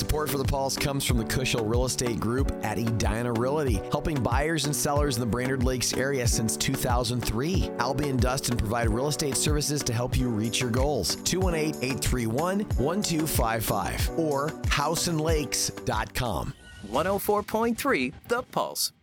Support for the Pulse comes from the Cushel Real Estate Group at Edina Realty, helping buyers and sellers in the Brainerd Lakes area since 2003. Albie and Dustin provide real estate services to help you reach your goals. 218-831-1255 or houseandlakes.com. 104.3 The Pulse.